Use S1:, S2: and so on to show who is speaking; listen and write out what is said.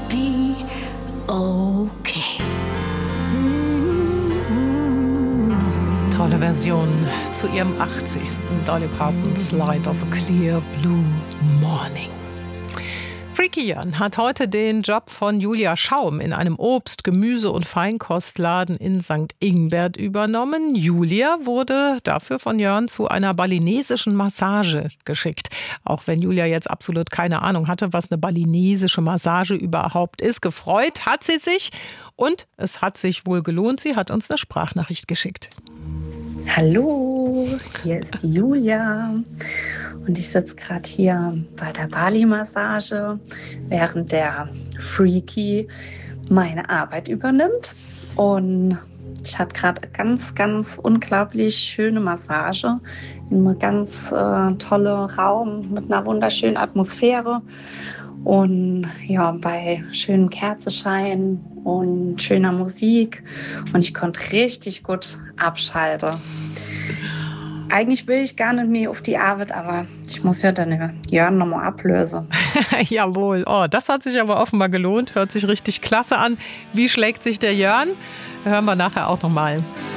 S1: be okay.
S2: Tolle Version zu ihrem 80. Dolly Partons Light of a Clear Blue Morning. Freaky Jörn hat heute den Job von Julia Schaum in einem Obst-, Gemüse- und Feinkostladen in St. Ingbert übernommen. Julia wurde dafür von Jörn zu einer balinesischen Massage geschickt. Auch wenn Julia jetzt absolut keine Ahnung hatte, was eine balinesische Massage überhaupt ist. Gefreut hat sie sich und es hat sich wohl gelohnt. Sie hat uns eine Sprachnachricht geschickt.
S3: Hallo, hier ist die Julia und ich sitze gerade hier bei der Bali-Massage, während der Freaky meine Arbeit übernimmt. Und ich hatte gerade ganz unglaublich schöne Massage in einem ganz tollen Raum mit einer wunderschönen Atmosphäre. Und ja, bei schönem Kerzenschein und schöner Musik. Und ich konnte richtig gut abschalten. Eigentlich will ich gar nicht mehr auf die Arbeit, aber ich muss ja dann Jörn nochmal ablösen.
S2: Jawohl, oh, das hat sich aber offenbar gelohnt. Hört sich richtig klasse an. Wie schlägt sich der Jörn? Hören wir nachher auch nochmal.